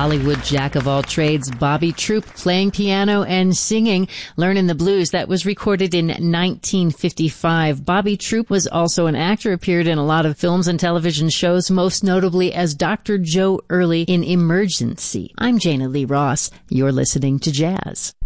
Hollywood jack of all trades Bobby Troup playing piano and singing Learnin' the Blues. That was recorded in 1955. Bobby Troup was also an actor, appeared in a lot of films and television shows, most notably as Dr. Joe Early in Emergency. I'm Jana Lee Ross. You're listening to Jazz.